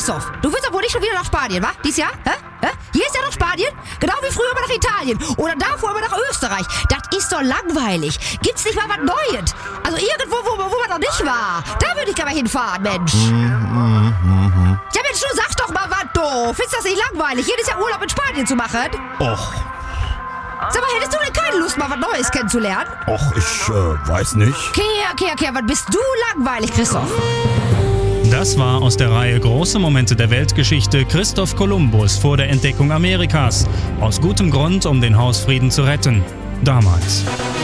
Christoph, du willst doch wohl nicht schon wieder nach Spanien, wa? Dies Jahr? Hä? Hier ist ja noch Spanien. Genau wie früher immer nach Italien. Oder davor immer nach Österreich. Das ist doch langweilig. Gibt's nicht mal was Neues? Also irgendwo, wo man noch nicht war. Da würde ich gerne mal hinfahren, Mensch. Ja, Mensch, du sag doch mal was, du. Findest du das nicht langweilig, jedes Jahr Urlaub in Spanien zu machen? Och, Sag mal, hättest du denn keine Lust, mal was Neues kennenzulernen? ich weiß nicht. Okay, was bist du langweilig, Christoph? Das war aus der Reihe Große Momente der Weltgeschichte Christoph Kolumbus vor der Entdeckung Amerikas. Aus gutem Grund, um den Hausfrieden zu retten. Damals.